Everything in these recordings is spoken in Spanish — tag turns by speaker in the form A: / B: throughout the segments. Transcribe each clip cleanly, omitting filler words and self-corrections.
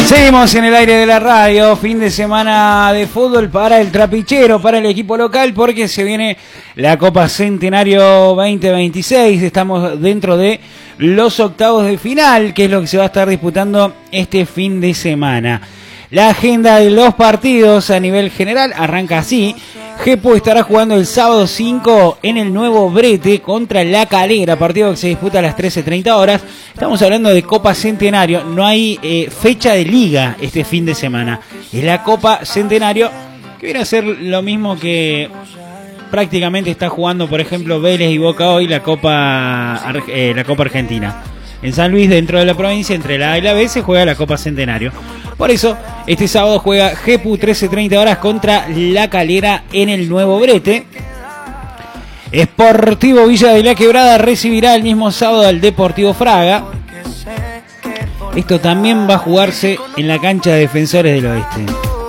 A: Seguimos en el aire de la radio, fin de semana de fútbol para el Trapichero, para el equipo local, porque se viene la Copa Centenario 2026. Estamos dentro de los octavos de final, que es lo que se va a estar disputando este fin de semana. La agenda de los partidos a nivel general arranca así. GEPU estará jugando el sábado 5 en el Nuevo Brete contra La Calera, partido que se disputa a las 13:30 horas. Estamos hablando de Copa Centenario, no hay fecha de liga este fin de semana. Es la Copa Centenario, que viene a ser lo mismo que prácticamente está jugando, por ejemplo, Vélez y Boca hoy, la Copa Argentina. En San Luis, dentro de la provincia, entre la A y la B, se juega la Copa Centenario. Por eso, este sábado juega GEPU 13:30 horas contra La Calera en el Nuevo Brete. Sportivo Villa de la Quebrada recibirá el mismo sábado al Deportivo Fraga. Esto también va a jugarse en la cancha de Defensores del Oeste.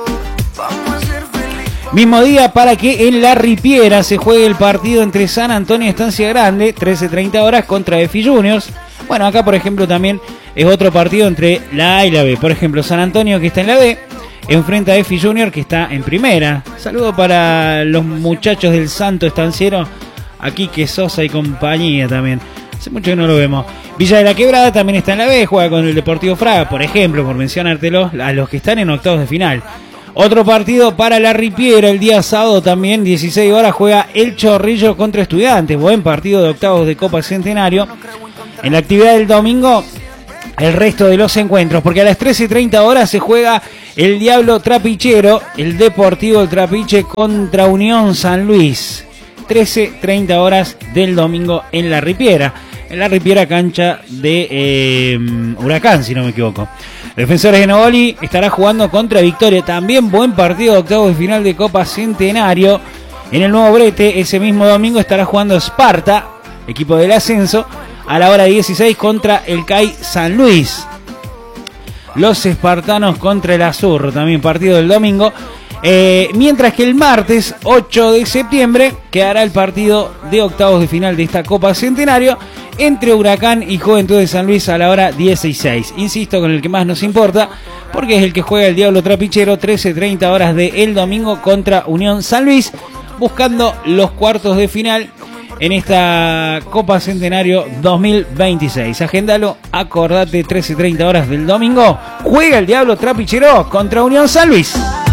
A: Mismo día para que en La Ripiera se juegue el partido entre San Antonio y Estancia Grande, 13:30 horas contra EFI Juniors. Bueno, acá por ejemplo también es otro partido entre la A y la B. Por ejemplo, San Antonio, que está en la B, enfrenta a EFI Junior, que está en primera. Saludo para los muchachos del Santo Estanciero, aquí que Sosa y compañía también. Hace mucho que no lo vemos. Villa de la Quebrada también está en la B, juega con el Deportivo Fraga, por ejemplo, por mencionártelo, a los que están en octavos de final. Otro partido para La Ripiera el día sábado también, 16 horas, juega El Chorrillo contra Estudiantes. Buen partido de octavos de Copa Centenario. En la actividad del domingo, el resto de los encuentros, porque a las 13:30 horas se juega el Diablo Trapichero, el Deportivo Trapiche contra Unión San Luis. 13:30 horas del domingo en La Ripiera. En La Ripiera, cancha de Huracán, si no me equivoco. Defensores de Novoli estará jugando contra Victoria. También buen partido de octavos de final de Copa Centenario. En el Nuevo Brete, ese mismo domingo estará jugando Esparta, equipo del ascenso, a la hora 16 contra el CAI San Luis. Los espartanos contra el Azurro, también partido del domingo. Mientras que el martes 8 de septiembre quedará el partido de octavos de final de esta Copa Centenario entre Huracán y Juventud de San Luis a la hora 16. Insisto, con el que más nos importa, porque es el que juega el Diablo Trapichero, 13:30 horas del domingo contra Unión San Luis, buscando los cuartos de final en esta Copa Centenario 2026. Agéndalo, acordate, 13:30 horas del domingo, juega el Diablo Trapichero contra Unión San Luis.